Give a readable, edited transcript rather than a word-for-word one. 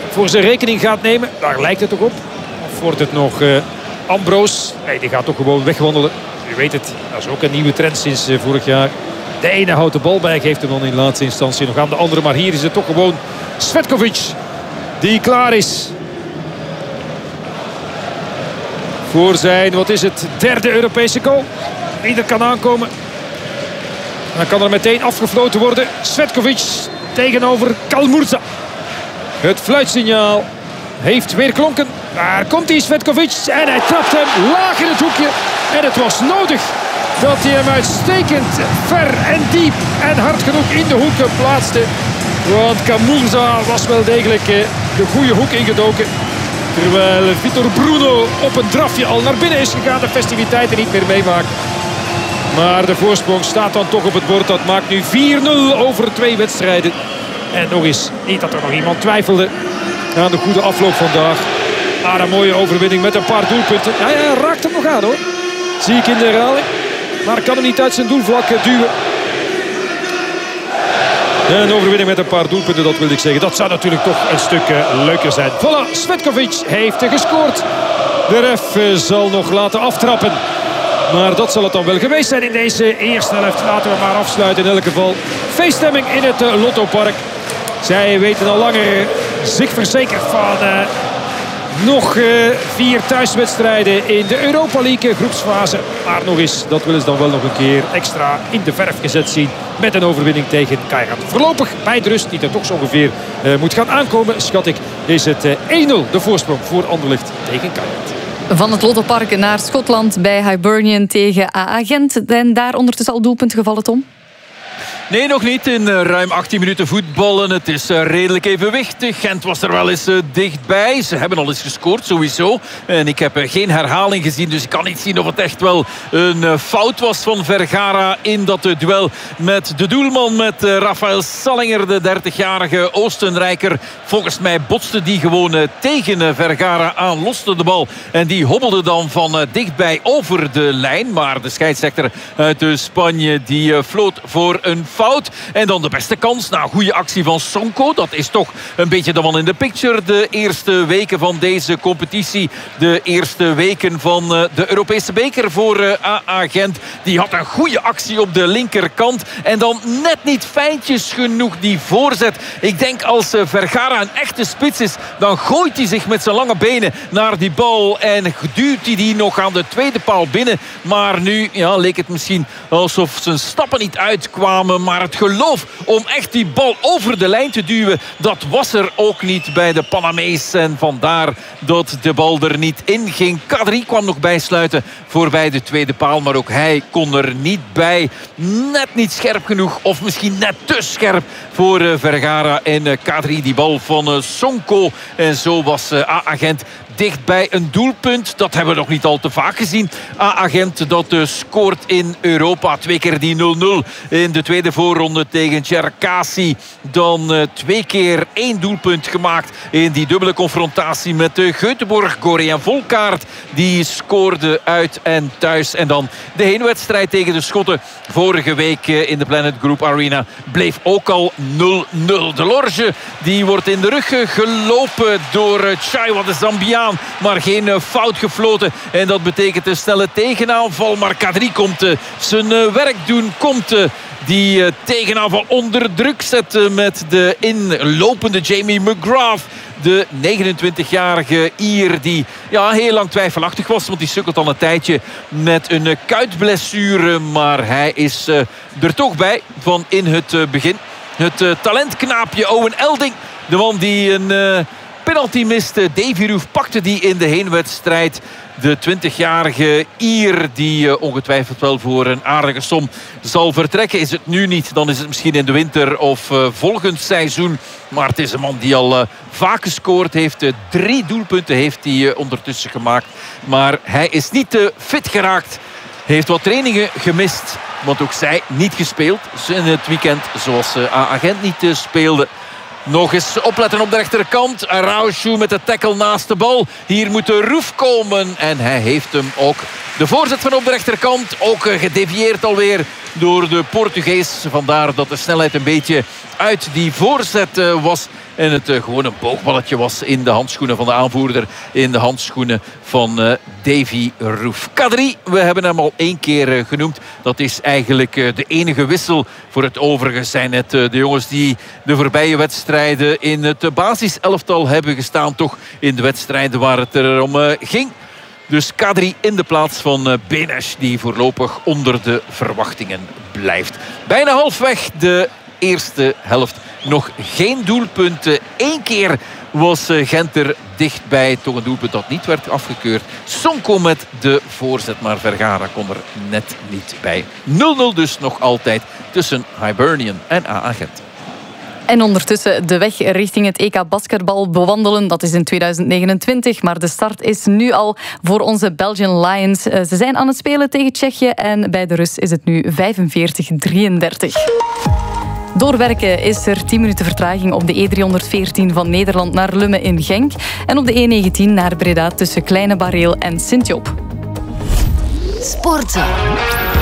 voor zijn rekening gaat nemen. Daar lijkt het toch op. Of wordt het nog Ambroos? Nee, die gaat toch gewoon wegwandelen. U weet het, dat is ook een nieuwe trend sinds vorig jaar. De ene houdt de bal bij, geeft hem dan in laatste instantie nog aan de andere. Maar hier is het toch gewoon Cvetkovic die klaar is voor zijn, wat is het, derde Europese goal. Wie er kan aankomen. Dan kan er meteen afgefloten worden. Cvetkovic tegenover Kalmurza. Het fluitsignaal heeft weer klonken. Daar komt hij, Cvetkovic. En hij trapt hem laag in het hoekje. En het was nodig dat hij hem uitstekend ver en diep en hard genoeg in de hoek plaatste. Want Kalmurza was wel degelijk de goede hoek ingedoken. Terwijl Vitor Bruno op een drafje al naar binnen is gegaan. De festiviteiten niet meer meemaakt. Maar de voorsprong staat dan toch op het bord. Dat maakt nu 4-0 over 2 wedstrijden. En nog eens, niet dat er nog iemand twijfelde aan de goede afloop vandaag. Maar een mooie overwinning met een paar doelpunten. Ja, hij raakt hem nog aan hoor. Zie ik in de herhaling. Maar kan hem niet uit zijn doelvlak duwen. Een overwinning met een paar doelpunten, dat wil ik zeggen. Dat zou natuurlijk toch een stuk leuker zijn. Voilà, Cvetkovic heeft gescoord. De ref zal nog laten aftrappen. Maar dat zal het dan wel geweest zijn in deze eerste helft. Laten we maar afsluiten in elk geval. Feeststemming in het Lottopark. Zij weten al langer zich verzekerd van nog 4 thuiswedstrijden in de Europa League groepsfase. Maar nog eens, dat willen ze dan wel nog een keer extra in de verf gezet zien. Met een overwinning tegen Kairat. Voorlopig bij de rust, die er toch zo ongeveer moet gaan aankomen, schat ik, is het 1-0 de voorsprong voor Anderlecht tegen Kairat. Van het Lottopark naar Schotland bij Hibernian tegen AA Gent. En daar ondertussen al doelpunt gevallen, Tom? Nee, nog niet. In ruim 18 minuten voetballen. Het is redelijk evenwichtig. Gent was er wel eens dichtbij. Ze hebben al eens gescoord, sowieso. En ik heb geen herhaling gezien, dus ik kan niet zien of het echt wel een fout was van Vergara in dat duel met de doelman, met Rafael Sallinger, de 30-jarige Oostenrijker. Volgens mij botste die gewoon tegen Vergara aan, loste de bal. En die hobbelde dan van dichtbij over de lijn. Maar de scheidsrechter uit Spanje, die floot voor een fout. En dan de beste kans na een goede actie van Sonko. Dat is toch een beetje de man in de picture. De eerste weken van deze competitie. De eerste weken van de Europese beker voor AA Gent. Die had een goede actie op de linkerkant. En dan net niet fijntjes genoeg die voorzet. Ik denk als Vergara een echte spits is, dan gooit hij zich met zijn lange benen naar die bal. En duwt hij die nog aan de tweede paal binnen. Maar nu leek het misschien alsof zijn stappen niet uitkwamen. Maar het geloof om echt die bal over de lijn te duwen, dat was er ook niet bij de Panamees. En vandaar dat de bal er niet in ging. Kadri kwam nog bijsluiten voorbij de tweede paal. Maar ook hij kon er niet bij. Net niet scherp genoeg. Of misschien net te scherp voor Vergara en Kadri. Die bal van Sonko. En zo was AA Gent dicht bij een doelpunt. Dat hebben we nog niet al te vaak gezien. AA Gent dat scoort in Europa. 2 keer die 0-0 in de tweede voorronde tegen Cherkasy. Dan 2 keer 1 doelpunt gemaakt in die dubbele confrontatie met Göteborg. Gorén Volkaert die scoorde uit en thuis. En dan de heenwedstrijd tegen de Schotten vorige week in de Planet Group Arena bleef ook al 0-0. De Lorge die wordt in de rug gelopen door Chaiwa de Zambiaan. Maar geen fout gefloten. En dat betekent een snelle tegenaanval. Maar Kadri komt zijn werk doen. Komt die tegenaanval onder druk zetten met de inlopende Jamie McGrath. De 29-jarige Ier die heel lang twijfelachtig was. Want die sukkelt al een tijdje met een kuitblessure. Maar hij is er toch bij van in het begin. Het talentknaapje Owen Elding. De man die een penalty miste. Davy Roof pakte die in de heenwedstrijd. De 20-jarige Ier die ongetwijfeld wel voor een aardige som zal vertrekken. Is het nu niet, dan is het misschien in de winter of volgend seizoen. Maar het is een man die al vaak gescoord heeft. 3 doelpunten heeft hij ondertussen gemaakt. Maar hij is niet fit geraakt. Heeft wat trainingen gemist. Want ook zij niet gespeeld in het weekend. Zoals AA Gent niet speelde. Nog eens opletten op de rechterkant. Araújo met de tackle naast de bal. Hier moet de Roof komen. En hij heeft hem ook. De voorzet van op de rechterkant. Ook gedevieerd alweer door de Portugees. Vandaar dat de snelheid een beetje uit die voorzet was. En het gewoon een boogballetje was in de handschoenen van de aanvoerder. In de handschoenen van Davy Roef. K3, we hebben hem al 1 keer genoemd. Dat is eigenlijk de enige wissel. Voor het overige zijn het de jongens die de voorbije wedstrijden in het basiselftal hebben gestaan. Toch in de wedstrijden waar het erom ging. Dus K3 in de plaats van Benes, die voorlopig onder de verwachtingen blijft. Bijna halfweg de eerste helft. Nog geen doelpunten. 1 keer was Gent er dichtbij. Toch een doelpunt dat niet werd afgekeurd. Sonko met de voorzet, maar Vergara kon er net niet bij. 0-0 dus nog altijd tussen Hibernian en AA Gent. En ondertussen de weg richting het EK basketbal bewandelen. Dat is in 2029, maar de start is nu al voor onze Belgian Lions. Ze zijn aan het spelen tegen Tsjechië en bij de rust is het nu 45-33. Doorwerken is er 10 minuten vertraging op de E314 van Nederland naar Lummen in Genk. En op de E19 naar Breda tussen Kleine Bareel en Sint-Job. Sporten.